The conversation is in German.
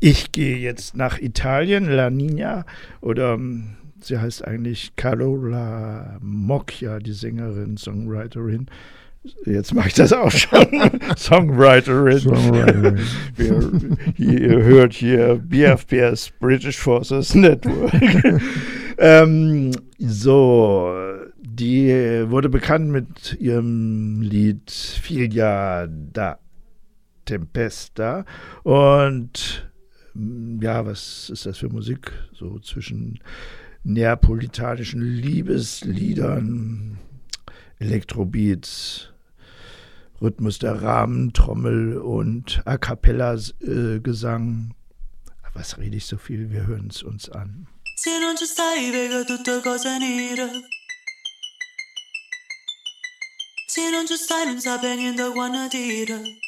Ich gehe jetzt nach Italien, La Nina, oder sie heißt eigentlich Carola Moccia, die Sängerin, Songwriterin. Jetzt mache ich das auch schon. Songwriterin. Ihr hört hier BFPS, British Forces Network. Die wurde bekannt mit ihrem Lied Figlia da Tempesta. Und ja, was ist das für Musik? So zwischen neapolitanischen Liebesliedern, Elektrobeats, Rhythmus der Rahmentrommel und A Cappella Gesang. Was rede ich so viel? Wir hören es uns an. Se non ci stai, vega tutte cose nere. Se non ci stai, non sape niente quando tira.